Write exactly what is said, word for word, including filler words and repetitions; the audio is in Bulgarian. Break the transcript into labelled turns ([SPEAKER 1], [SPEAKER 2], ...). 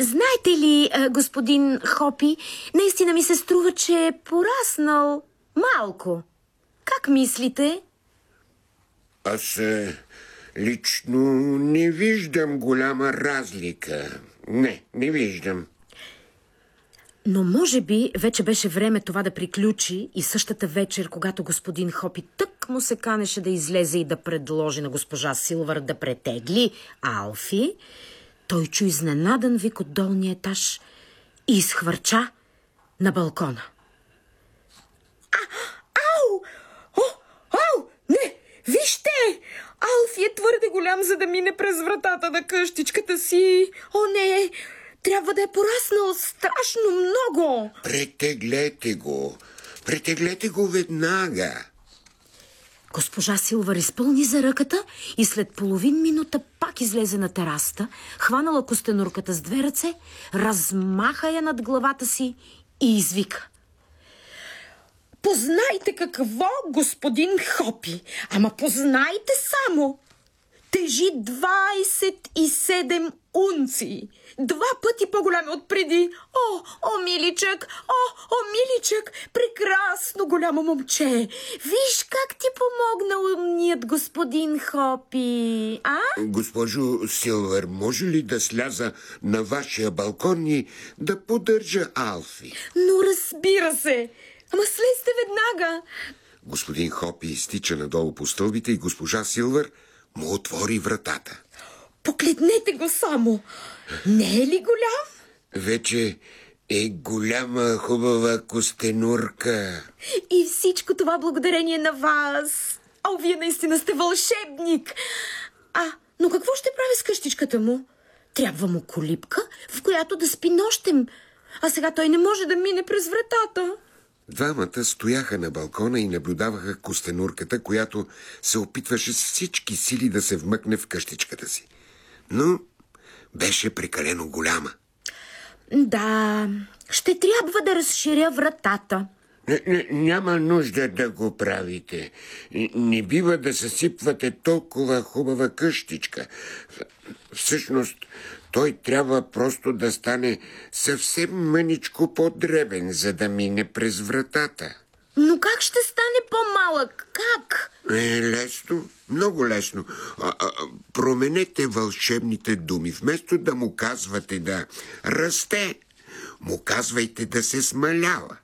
[SPEAKER 1] Знаете ли, господин Хопи, наистина ми се струва, че е пораснал малко. Как мислите?
[SPEAKER 2] Аз лично не виждам голяма разлика. Не, не виждам.
[SPEAKER 1] Но може би вече беше време това да приключи и същата вечер, когато господин Хопи тък му се канеше да излезе и да предложи на госпожа Силвър да претегли Алфи, той чу изненадан вик от долния етаж и изхвърча на балкона. А, ау! О, ау! Не! Вижте! Алфи е твърде голям, за да мине през вратата на къщичката си. О, не! Трябва да е пораснал страшно много.
[SPEAKER 2] Претеглете го. Претеглете го веднага.
[SPEAKER 1] Госпожа Силвър изпълни за ръката и след половин минута пак излезе на тераста, хванала костенурката с две ръце, размаха я над главата си и извика. Познайте какво, господин Хопи, ама познайте само. Тежи двайсет и седем унции. Два пъти по-голям от преди. О, о, миличък, о, о, миличък, прекрасно голямо момче. Виж как ти помогна умният господин Хопи, а?
[SPEAKER 2] Госпожо Силвър, може ли да сляза на вашия балкон и да поддържа Алфи?
[SPEAKER 1] Но разбира се. Ама слезте веднага.
[SPEAKER 2] Господин Хопи изтича надолу по стълбите и госпожа Силвър му отвори вратата.
[SPEAKER 1] Погледнете го само. Не е ли голям?
[SPEAKER 2] Вече е голяма, хубава костенурка.
[SPEAKER 1] И всичко това благодарение на вас. О, вие наистина сте вълшебник. А, но какво ще прави с къщичката му? Трябва му колипка, в която да спи нощем. А сега той не може да мине през вратата.
[SPEAKER 2] Двамата стояха на балкона и наблюдаваха костенурката, която се опитваше с всички сили да се вмъкне в къщичката си. Но беше прекалено голяма.
[SPEAKER 1] Да, ще трябва да разширя вратата.
[SPEAKER 2] Не, не, няма нужда да го правите. Не бива да съсипвате толкова хубава къщичка. Всъщност, той трябва просто да стане съвсем мъничко по-дребен, за да мине през вратата.
[SPEAKER 1] Но как ще стане по-малък? Как?
[SPEAKER 2] Е, лесно, много лесно. А, а, променете вълшебните думи. Вместо да му казвате да расте, му казвайте да се смалява.